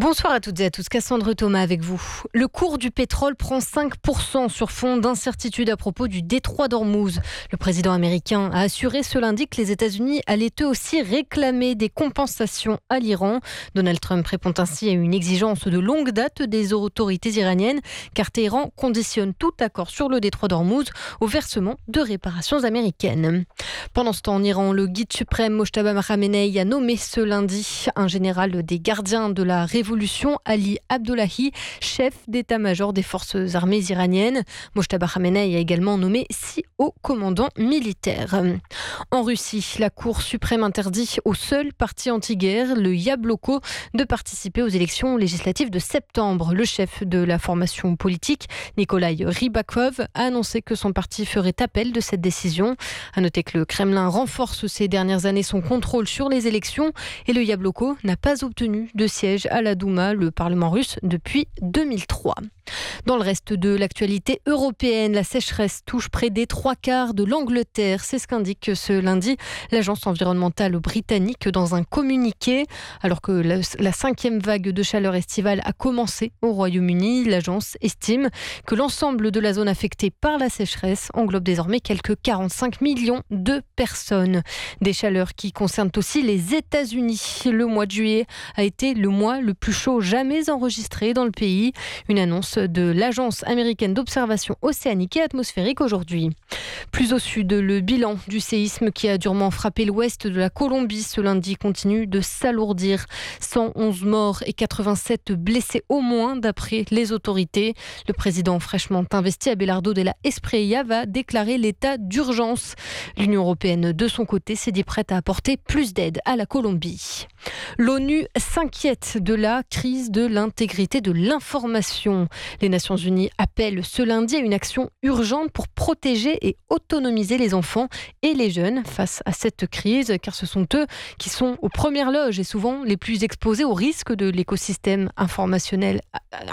Bonsoir à toutes et à tous, Cassandre Thomas avec vous. Le cours du pétrole prend 5% sur fond d'incertitude à propos du détroit d'Ormuz. Le président américain a assuré ce lundi que les États-Unis allaient eux aussi réclamer des compensations à l'Iran. Donald Trump répond ainsi à une exigence de longue date des autorités iraniennes, car Téhéran conditionne tout accord sur le détroit d'Ormuz au versement de réparations américaines. Pendant ce temps, en Iran, le guide suprême Mojtaba Khamenei a nommé ce lundi un général des gardiens de la Révolution, Ali Abdollahi, chef d'état-major des forces armées iraniennes. Mojtaba Khamenei a également nommé 6 hauts commandants militaires. En Russie, la Cour suprême interdit au seul parti anti-guerre, le Yabloko, de participer aux élections législatives de septembre. Le chef de la formation politique, Nikolai Rybakov, a annoncé que son parti ferait appel de cette décision. À noter que le Kremlin renforce ces dernières années son contrôle sur les élections et le Yabloko n'a pas obtenu de siège à la Douma, le Parlement russe, depuis 2003. Dans le reste de l'actualité européenne, la sécheresse touche près des 3/4 de l'Angleterre. C'est ce qu'indique ce lundi l'agence environnementale britannique dans un communiqué. Alors que la 5e vague de chaleur estivale a commencé au Royaume-Uni, l'agence estime que l'ensemble de la zone affectée par la sécheresse englobe désormais quelques 45 millions de personnes. Des chaleurs qui concernent aussi les États-Unis. Le mois de juillet a été le mois le plus chaud jamais enregistré dans le pays. Une annonce de l'Agence américaine d'observation océanique et atmosphérique aujourd'hui. Plus au sud, le bilan du séisme qui a durement frappé l'ouest de la Colombie ce lundi continue de s'alourdir. 111 morts et 87 blessés au moins d'après les autorités. Le président fraîchement investi Abelardo de la Espriella va déclarer l'état d'urgence. L'Union européenne, de son côté, s'est dit prête à apporter plus d'aide à la Colombie. L'ONU s'inquiète de la crise de l'intégrité de l'information. Les Nations Unies appellent ce lundi à une action urgente pour protéger et autonomiser les enfants et les jeunes face à cette crise, car ce sont eux qui sont aux premières loges et souvent les plus exposés aux risques de l'écosystème informationnel.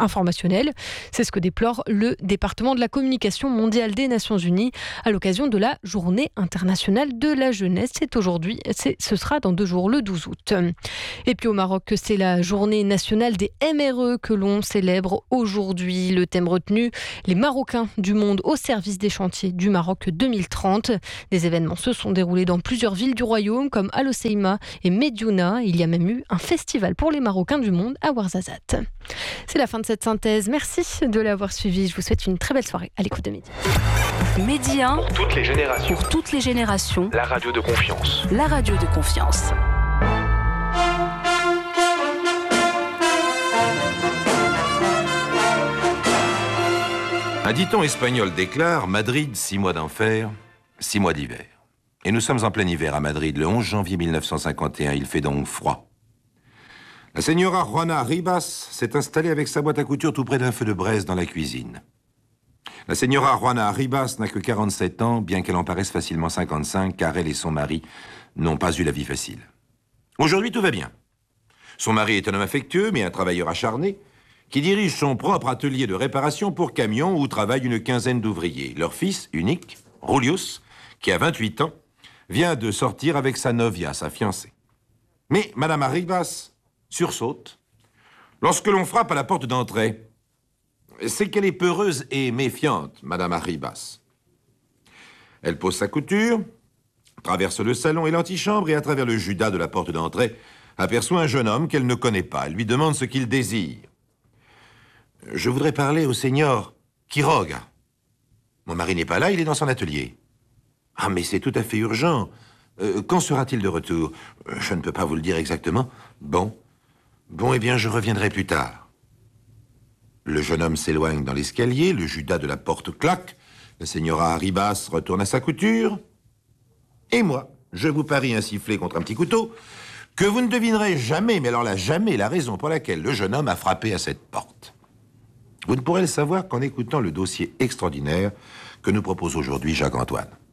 C'est ce que déplore le département de la communication mondiale des Nations Unies à l'occasion de la Journée internationale de la jeunesse. C'est aujourd'hui, ce sera dans 2 jours, le 12 août. Et puis au Maroc, c'est la Journée nationale des MRE que l'on célèbre aujourd'hui. Le thème retenu, les Marocains du monde au service des chantiers du Maroc 2030. Des événements se sont déroulés dans plusieurs villes du royaume comme Al Hoceima et Mediouna. Il y a même eu un festival pour les Marocains du monde à Ouarzazate. C'est la fin de cette synthèse. Merci de l'avoir suivi. Je vous souhaite une très belle soirée à l'écoute de Midi. Midi 1, pour toutes les générations. Pour toutes les générations. La radio de confiance. La radio de confiance. Un dicton espagnol déclare « Madrid, 6 mois d'enfer, 6 mois d'hiver ». Et nous sommes en plein hiver à Madrid, le 11 janvier 1951. Il fait donc froid. La señora Juana Ribas s'est installée avec sa boîte à couture tout près d'un feu de braise dans la cuisine. La señora Juana Ribas n'a que 47 ans, bien qu'elle en paraisse facilement 55, car elle et son mari n'ont pas eu la vie facile. Aujourd'hui, tout va bien. Son mari est un homme affectueux, mais un travailleur acharné, qui dirige son propre atelier de réparation pour camions où travaillent une quinzaine d'ouvriers. Leur fils, unique, Julius, qui a 28 ans, vient de sortir avec sa novia, sa fiancée. Mais Madame Arribas sursaute lorsque l'on frappe à la porte d'entrée. C'est qu'elle est peureuse et méfiante, Madame Arribas. Elle pose sa couture, traverse le salon et l'antichambre et à travers le judas de la porte d'entrée, aperçoit un jeune homme qu'elle ne connaît pas. Elle lui demande ce qu'il désire. « Je voudrais parler au seigneur Quiroga. Mon mari n'est pas là, il est dans son atelier. »« Ah, mais c'est tout à fait urgent. Quand sera-t-il de retour ? Je ne peux pas vous le dire exactement. Bon, eh bien, je reviendrai plus tard. » Le jeune homme s'éloigne dans l'escalier, le judas de la porte claque, la señora Arribas retourne à sa couture. Et moi, je vous parie un sifflet contre un petit couteau, que vous ne devinerez jamais, mais alors là, jamais, la raison pour laquelle le jeune homme a frappé à cette porte. Vous ne pourrez le savoir qu'en écoutant le dossier extraordinaire que nous propose aujourd'hui Jacques-Antoine.